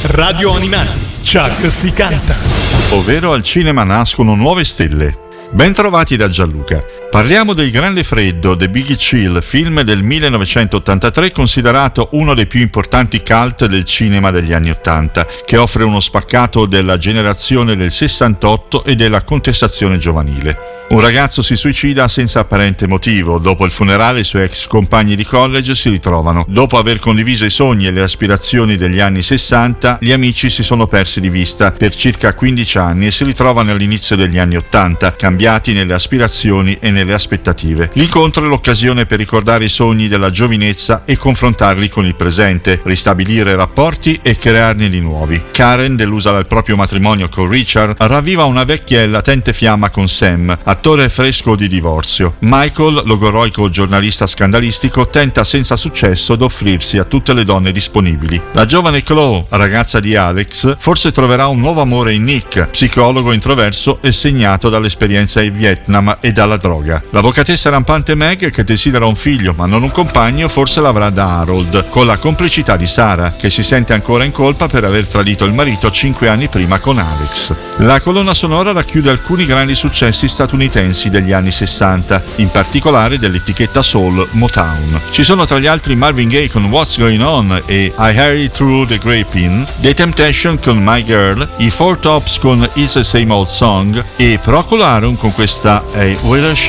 Radio Animati, Chuck si canta. Ovvero al cinema nascono nuove stelle. Ben trovati da Gianluca. Parliamo del Grande Freddo, The Big Chill, film del 1983 considerato uno dei più importanti cult del cinema degli anni 80, che offre uno spaccato della generazione del 68 e della contestazione giovanile. Un ragazzo si suicida senza apparente motivo. Dopo il funerale i suoi ex compagni di college si ritrovano. Dopo aver condiviso i sogni e le aspirazioni degli anni 60, gli amici si sono persi di vista per circa 15 anni e si ritrovano all'inizio degli anni 80, cambiati nelle aspirazioni e nelle aspettative. L'incontro è l'occasione per ricordare i sogni della giovinezza e confrontarli con il presente, ristabilire rapporti e crearne di nuovi. Karen, delusa dal proprio matrimonio con Richard, ravviva una vecchia e latente fiamma con Sam, attore fresco di divorzio. Michael, logoroico giornalista scandalistico, tenta senza successo ad offrirsi a tutte le donne disponibili. La giovane Chloe, ragazza di Alex, forse troverà un nuovo amore in Nick, psicologo introverso e segnato dall'esperienza in Vietnam e dalla droga. L'avvocatessa rampante Meg, che desidera un figlio ma non un compagno, forse l'avrà da Harold, con la complicità di Sarah, che si sente ancora in colpa per aver tradito il marito 5 anni prima con Alex. La colonna sonora racchiude alcuni grandi successi statunitensi degli anni 60, in particolare dell'etichetta soul Motown. Ci sono tra gli altri Marvin Gaye con What's Going On e I Heard It Through the Grapevine, The Temptation con My Girl, i Four Tops con It's the Same Old Song e Procol Harum con questa Where